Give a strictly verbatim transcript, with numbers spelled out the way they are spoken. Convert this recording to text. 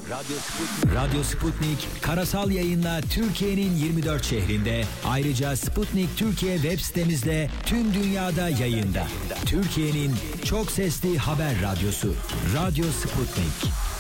Radyo Sputnik. Radyo Sputnik karasal yayınla Türkiye'nin yirmi dört şehrinde, ayrıca Sputnik Türkiye web sitemizle tüm dünyada yayında. Türkiye'nin çok sesli haber radyosu Radyo Sputnik.